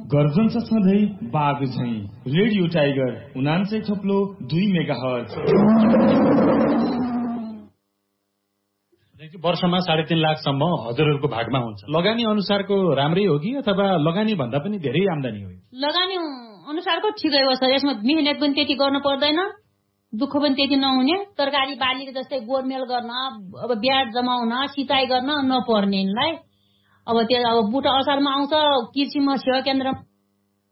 गर्जन छ सधैँ बाघ झैं। Radio tiger 99.2 megahertz. वर्षमा 3.5 लाखसम्म हजुरहरूको भागमा हुन्छ। लगानी अनुसारको राम्रै हो कि अथवा लगानी भन्दा पनि धेरै आम्दानी हो? लगानी अनुसारको ठिकै हो सर। यसमा मेहनत पनि त्यति गर्नु पर्दैन, दुःख पनि त्यति नहुने। तरकारी बालीको जस्तै गोडमेल गर्न, अब ब्याज जमाउन, सिँचाइ गर्न नपर्नेलाई अब त्यो अब बुट असारमा आउँछ, कृषिमा सेवा केन्द्र